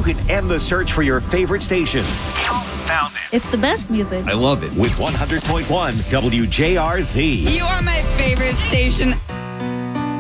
you can end the search for your favorite station. You found it. It's the best music. I love it. With 100.1 WJRZ. You are my favorite station.